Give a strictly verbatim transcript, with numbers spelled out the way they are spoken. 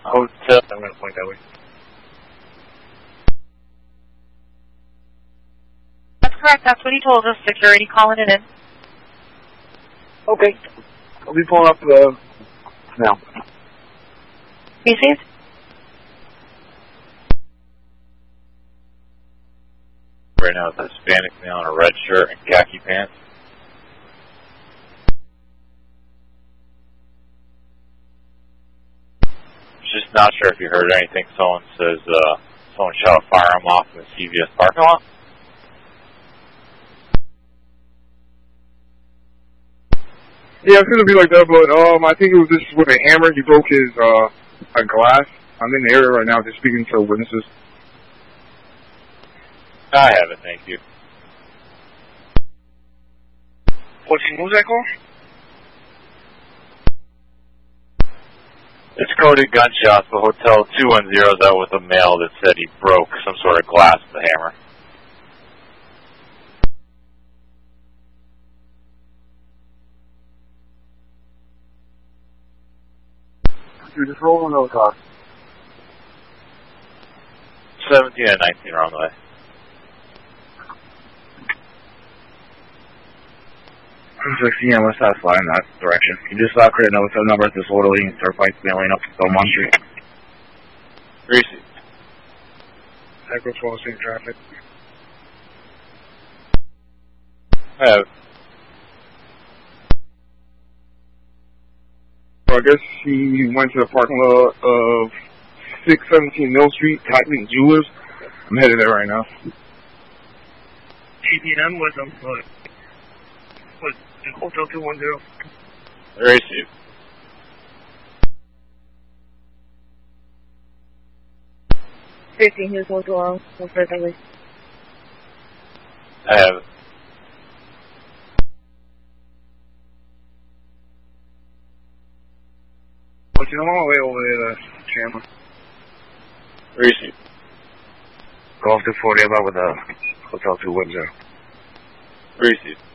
Hotel, I'm going to point that way. That's correct. That's what he told us. Security calling it in. Okay. I'll be pulling up the... now. Macy's? Right now, it's a Hispanic male in a red shirt and khaki pants. Just not sure if you heard anything. Someone says uh, someone shot a firearm off in the C V S parking lot. Yeah, it's gonna be like that, but um, I think it was just with a hammer. He broke his uh, a glass. I'm in the area right now, just speaking to witnesses. I have it, thank you. fourteen, what was that call? It's coded gunshots. The Hotel two one zero is out with a male that said he broke some sort of glass with a hammer. You're just rolling those cars. seventeen and nineteen are on the way. sixteen, yeah, west side fly in that direction. You just saw credit notice number at disorderly and turnpike mailing up to Belmont Street. Greasy. Echo twelve, same traffic. I have. So I guess he went to the parking lot of six seventeen Mill Street, Titan Jewelers. I'm headed there right now. eight P M was um, what? Was Hotel two one zero. Greasy. fifteen, here's what's wrong. What's that thing? I have it. But you know, I'm on my way over there to Chandler. Greasy. Golf two forty, I'm out with the Hotel two one zero. Greasy.